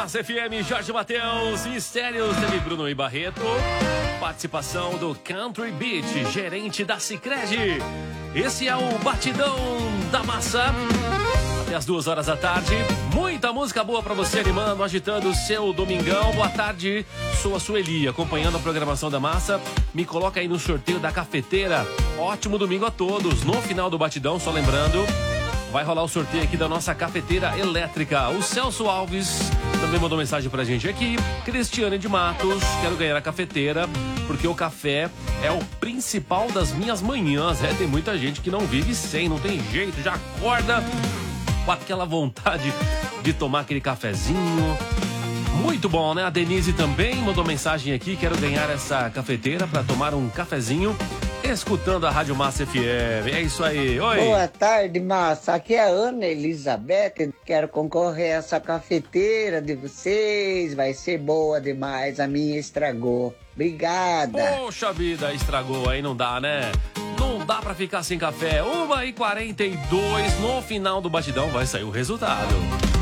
Massa FM, Jorge Mateus, Mistérios, teve Bruno e Barreto. Participação do Country Beat, gerente da Sicredi. Esse é o Batidão da Massa. Até as 2 horas da tarde. Muita música boa pra você, animando, agitando o seu domingão. Boa tarde, sou a Sueli, acompanhando a programação da Massa. Me coloca aí no sorteio da cafeteira. Ótimo domingo a todos. No final do Batidão, só lembrando, vai rolar o sorteio aqui da nossa cafeteira elétrica. O Celso Alves também mandou mensagem pra gente aqui. Cristiane de Matos, quero ganhar a cafeteira, porque o café é o principal das minhas manhãs. Tem muita gente que não vive sem, não tem jeito, já acorda com aquela vontade de tomar aquele cafezinho. Muito bom, né? A Denise também mandou mensagem aqui. Quero ganhar essa cafeteira para tomar um cafezinho escutando a Rádio Massa FM. É isso aí. Oi. Boa tarde, Massa. Aqui é a Ana Elizabeth. Quero concorrer a essa cafeteira de vocês. Vai ser boa demais. A minha estragou. Obrigada. Poxa vida, estragou. Aí não dá, né? Não dá pra ficar sem café. 1h42. No final do batidão vai sair o resultado.